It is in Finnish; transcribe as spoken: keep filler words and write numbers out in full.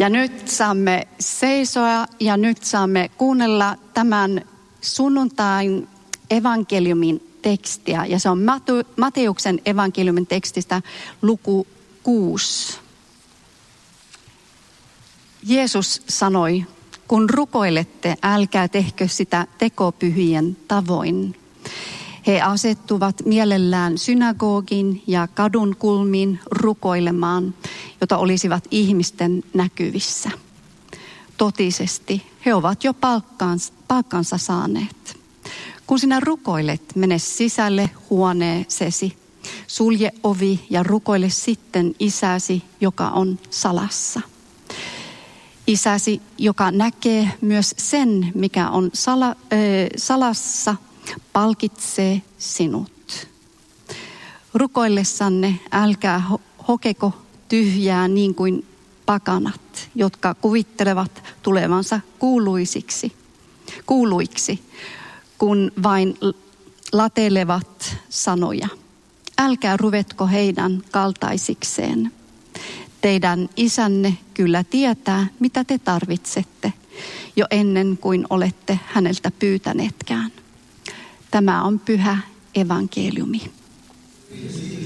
Ja nyt saamme seisoa ja nyt saamme kuunnella tämän sunnuntain evankeliumin tekstiä. Ja se on Matteuksen evankeliumin tekstistä luku kuusi. Jeesus sanoi, kun rukoilette, älkää tehkö sitä tekopyhien tavoin. He asettuvat mielellään synagogin ja kadun kulmiin rukoilemaan, jota olisivat ihmisten näkyvissä. Totisesti he ovat jo palkkaansa, palkkansa saaneet. Kun sinä rukoilet, mene sisälle huoneeseesi, sulje ovi ja rukoile sitten isäsi, joka on salassa. Isäsi, joka näkee myös sen, mikä on sala, äh, salassa, palkitsee sinut. Rukoillessanne älkää hokeko tyhjää niin kuin pakanat, jotka kuvittelevat tulevansa kuuluisiksi, kuuluiksi, kun vain latelevat sanoja. Älkää ruvetko heidän kaltaisikseen. Teidän isänne kyllä tietää, mitä te tarvitsette, jo ennen kuin olette häneltä pyytäneetkään. Tämä on pyhä evankeliumi.